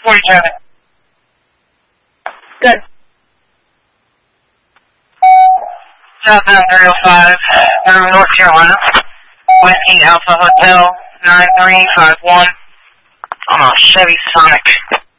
47. Good. Southbound 305, North Carolina. Whiskey Alpha Hotel 9351 on a Chevy Sonic.